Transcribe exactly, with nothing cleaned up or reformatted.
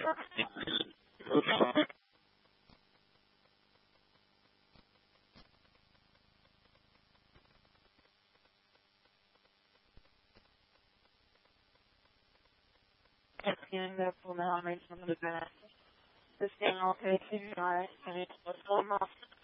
Getting the full now arrangement of the best. This thing will take you guys and it's what's going on.